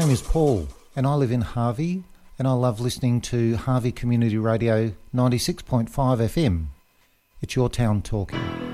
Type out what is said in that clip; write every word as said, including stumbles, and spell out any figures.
name is Paul and I live in Harvey, and I love listening to Harvey Community Radio ninety-six point five F M. It's your town talking.